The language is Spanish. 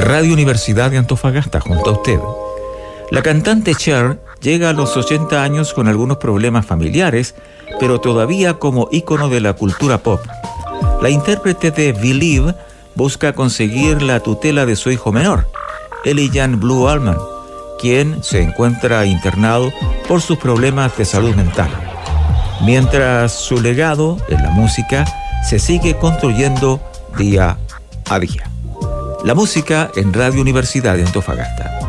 Radio Universidad de Antofagasta, junto a usted. La cantante Cher llega a los 80 años con algunos problemas familiares, pero todavía como ícono de la cultura pop. La intérprete de Believe busca conseguir la tutela de su hijo menor, Elijah Blue Allman, quien se encuentra internado por sus problemas de salud mental. Mientras su legado en la música se sigue construyendo día a día. La música en Radio Universidad de Antofagasta.